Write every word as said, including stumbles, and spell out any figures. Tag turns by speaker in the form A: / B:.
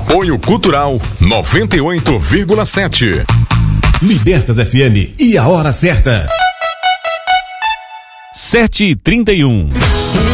A: Apoio Cultural noventa e oito vírgula sete.
B: Libertas F M e a hora certa.
C: sete e trinta e um.